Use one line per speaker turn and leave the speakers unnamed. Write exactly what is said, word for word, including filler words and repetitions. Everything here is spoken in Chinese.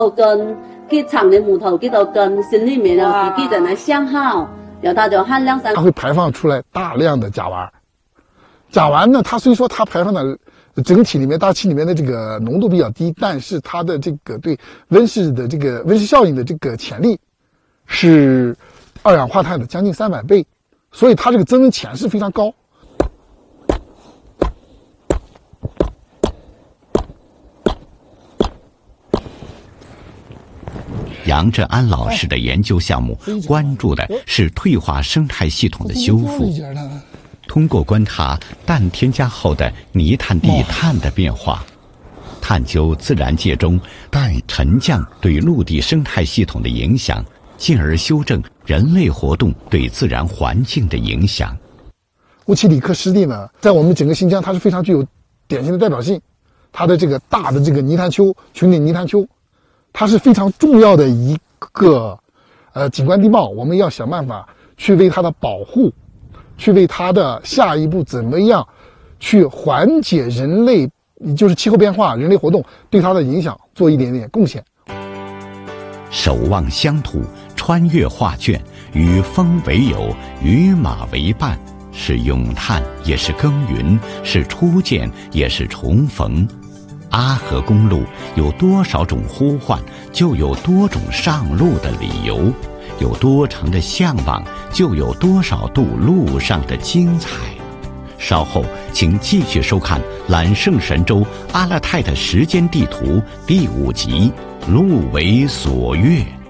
跟去厂的木头，去到跟心里面了，自己在那想好，然后它就含量三。
它会排放出来大量的甲烷。甲烷呢，它虽说它排放的整体里面大气里面的这个浓度比较低，但是它的这个对温室的这个温室效应的这个潜力是二氧化碳的将近三百倍，所以它这个增温潜是非常高。
杨振安老师的研究项目关注的是退化生态系统的修复，通过观察氮添加后的泥炭地碳的变化，探究自然界中氮沉降对陆地生态系统的影响，进而修正人类活动对自然环境的影响。
乌齐里克湿地呢，在我们整个新疆它是非常具有典型的代表性，它的这个大的这个泥炭丘，群顶泥炭丘，它是非常重要的一个呃景观地貌，我们要想办法去为它的保护，去为它的下一步怎么样去缓解人类，也就是气候变化、人类活动对它的影响做一点点贡献。
守望乡土，穿越画卷，与风为友，与马为伴，是咏叹，也是耕耘，是初见，也是重逢。阿河公路有多少种呼唤，就有多种上路的理由；有多长的向往，就有多少度路上的精彩。稍后请继续收看揽胜神州阿勒泰的时间地图第五集《路为所悦》。